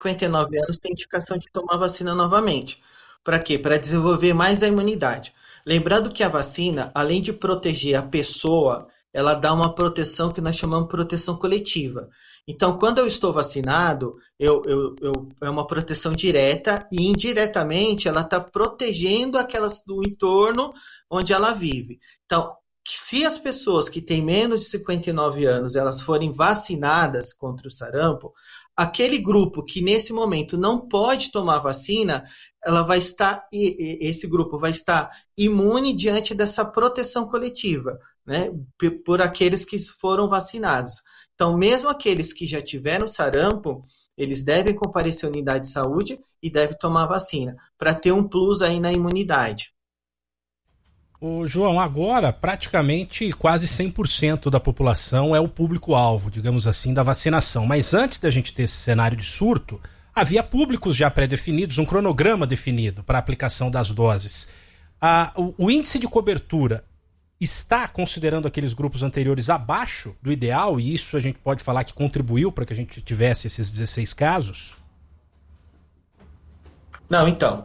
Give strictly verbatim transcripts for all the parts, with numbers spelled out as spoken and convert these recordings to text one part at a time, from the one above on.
cinquenta e nove anos tem indicação de tomar vacina novamente. Para quê? Para desenvolver mais a imunidade. Lembrando que a vacina, além de proteger a pessoa, ela dá uma proteção que nós chamamos de proteção coletiva. Então, quando eu estou vacinado, eu, eu, eu, é uma proteção direta e indiretamente ela está protegendo aquelas do entorno onde ela vive. Então, se as pessoas que têm menos de cinquenta e nove anos elas forem vacinadas contra o sarampo, aquele grupo que nesse momento não pode tomar vacina, ela vai estar, esse grupo vai estar imune diante dessa proteção coletiva, né, por aqueles que foram vacinados. Então, mesmo aqueles que já tiveram sarampo, eles devem comparecer à unidade de saúde e devem tomar vacina, para ter um plus aí na imunidade. Ô, João, agora praticamente quase cem por cento da população é o público-alvo, digamos assim, da vacinação. Mas antes da gente ter esse cenário de surto, havia públicos já pré-definidos, um cronograma definido para a aplicação das doses. Ah, o, o índice de cobertura está considerando aqueles grupos anteriores abaixo do ideal, e isso a gente pode falar que contribuiu para que a gente tivesse esses dezesseis casos? Não, então,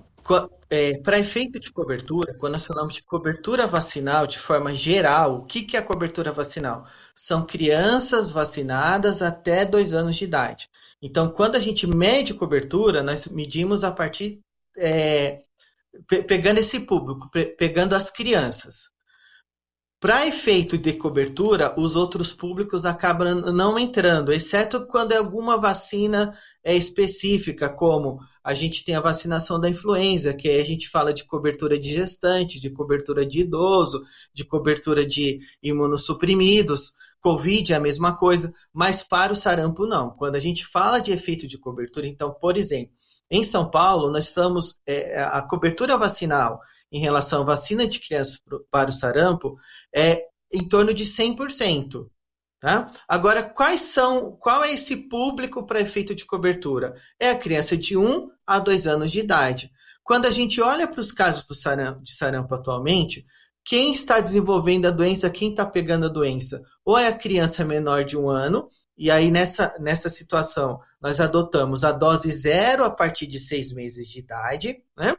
é, para efeito de cobertura, quando nós falamos de cobertura vacinal de forma geral, o que, que é a cobertura vacinal? São crianças vacinadas até dois anos de idade. Então, quando a gente mede cobertura, nós medimos a partir, é, pe- pegando esse público, pe- pegando as crianças. Para efeito de cobertura, os outros públicos acabam não entrando, exceto quando é alguma vacina é, específica, como a gente tem a vacinação da influenza, que aí a gente fala de cobertura de gestante, de cobertura de idoso, de cobertura de imunossuprimidos. Covid é a mesma coisa, mas para o sarampo não. Quando a gente fala de efeito de cobertura, então, por exemplo, em São Paulo, nós estamos, é, a cobertura vacinal em relação à vacina de crianças para o sarampo é em torno de cem por cento. Tá? Agora, quais são, qual é esse público para efeito de cobertura? É a criança de um a dois anos de idade. Quando a gente olha para os casos do sarampo, de sarampo atualmente, quem está desenvolvendo a doença, quem está pegando a doença? Ou é a criança menor de um ano, e aí nessa, nessa situação nós adotamos a dose zero a partir de seis meses de idade, né?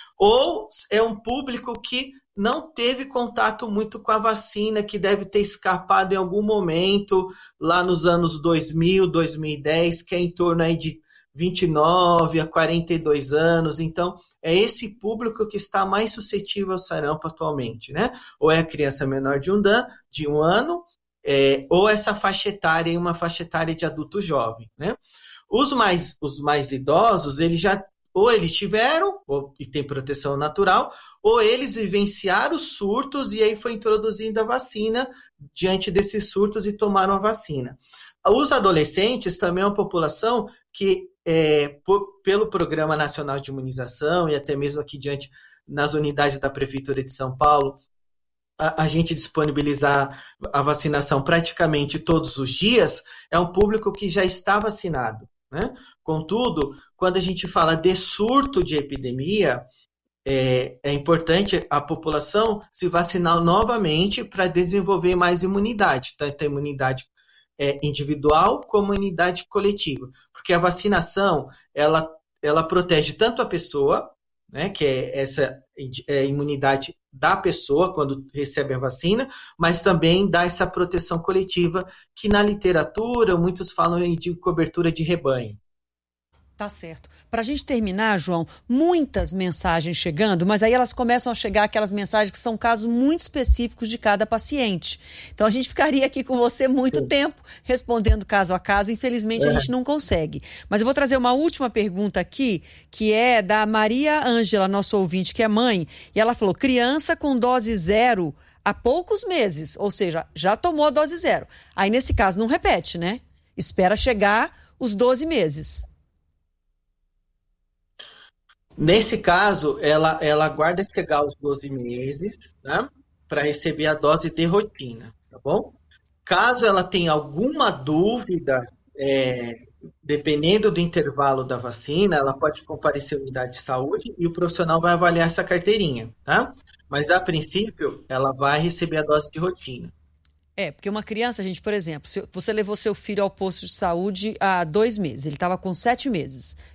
Ou é um público que não teve contato muito com a vacina, que deve ter escapado em algum momento, lá nos anos dois mil, dois mil e dez, que é em torno aí de vinte e nove a quarenta e dois anos. Então, é esse público que está mais suscetível ao sarampo atualmente, né? Ou é a criança menor de um, dan, de um ano, é, ou essa faixa etária, uma faixa etária de adulto jovem, né? Os mais, os mais idosos, eles já ou eles tiveram, ou, e tem proteção natural, ou eles vivenciaram os surtos e aí foi introduzindo a vacina diante desses surtos e tomaram a vacina. Os adolescentes também é uma população que, é, por, pelo Programa Nacional de Imunização e até mesmo aqui diante nas unidades da Prefeitura de São Paulo, a, a gente disponibilizar a vacinação praticamente todos os dias, é um público que já está vacinado, né? Contudo, quando a gente fala de surto de epidemia, é, é importante a população se vacinar novamente para desenvolver mais imunidade, tanto a imunidade é, individual como a imunidade coletiva, porque a vacinação ela, ela protege tanto a pessoa, né, que é essa é, imunidade da pessoa quando recebe a vacina, mas também dá essa proteção coletiva que na literatura muitos falam de cobertura de rebanho. Tá certo. Para a gente terminar, João, muitas mensagens chegando, mas aí elas começam a chegar aquelas mensagens que são casos muito específicos de cada paciente. Então a gente ficaria aqui com você muito Sim. tempo respondendo caso a caso. Infelizmente é. a gente não consegue. Mas eu vou trazer uma última pergunta aqui, que é da Maria Ângela, nosso ouvinte, que é mãe, e ela falou: criança com dose zero há poucos meses, ou seja, já tomou a dose zero. Aí nesse caso não repete, né? Espera chegar os doze meses. Nesse caso, ela, ela aguarda chegar os doze meses, né, para receber a dose de rotina, tá bom? Caso ela tenha alguma dúvida, é, dependendo do intervalo da vacina, ela pode comparecer à unidade de saúde e o profissional vai avaliar essa carteirinha, tá? Mas, a princípio, ela vai receber a dose de rotina. É, porque uma criança, gente, por exemplo, se você levou seu filho ao posto de saúde há dois meses, ele estava com sete meses.